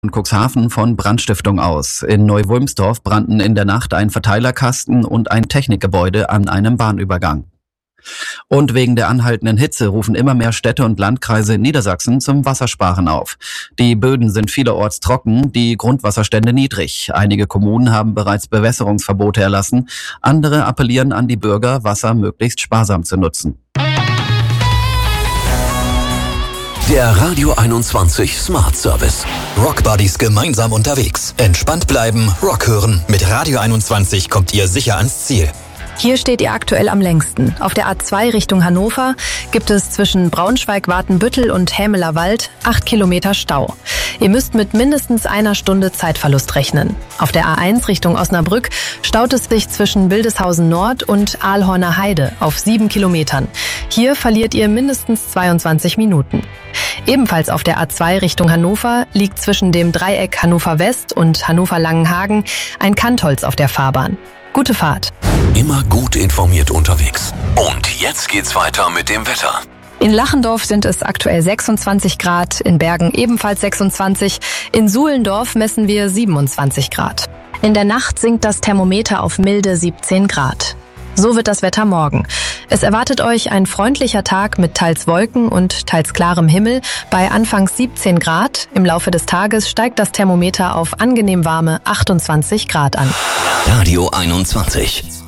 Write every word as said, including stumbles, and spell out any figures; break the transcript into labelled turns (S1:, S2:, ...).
S1: und Cuxhaven von Brandstiftung aus. In Neu-Wulmsdorf brannten in der Nacht ein Verteilerkasten und ein Technikgebäude an einem Bahnübergang. Und wegen der anhaltenden Hitze rufen immer mehr Städte und Landkreise in Niedersachsen zum Wassersparen auf. Die Böden sind vielerorts trocken, die Grundwasserstände niedrig. Einige Kommunen haben bereits Bewässerungsverbote erlassen. Andere appellieren an die Bürger, Wasser möglichst sparsam zu nutzen.
S2: Der Radio einundzwanzig Smart Service. Rock Buddies gemeinsam unterwegs. Entspannt bleiben, Rock hören. Mit Radio einundzwanzig kommt ihr sicher ans Ziel.
S3: Hier steht ihr aktuell am längsten. Auf der A zwei Richtung Hannover gibt es zwischen Braunschweig-Watenbüttel und Hämeler Wald acht Kilometer Stau. Ihr müsst mit mindestens einer Stunde Zeitverlust rechnen. Auf der A eins Richtung Osnabrück staut es sich zwischen Bildeshausen Nord und Aalhorner Heide auf sieben Kilometern. Hier verliert ihr mindestens zweiundzwanzig Minuten. Ebenfalls auf der A zwei Richtung Hannover liegt zwischen dem Dreieck Hannover West und Hannover-Langenhagen ein Kantholz auf der Fahrbahn. Gute Fahrt.
S2: Immer gut informiert unterwegs. Und jetzt geht's weiter mit dem Wetter.
S3: In Lachendorf sind es aktuell sechsundzwanzig Grad, in Bergen ebenfalls sechsundzwanzig, in Suhlendorf messen wir siebenundzwanzig Grad. In der Nacht sinkt das Thermometer auf milde siebzehn Grad. So wird das Wetter morgen. Es erwartet euch ein freundlicher Tag mit teils Wolken und teils klarem Himmel bei anfangs siebzehn Grad. Im Laufe des Tages steigt das Thermometer auf angenehm warme achtundzwanzig Grad an.
S2: Radio einundzwanzig.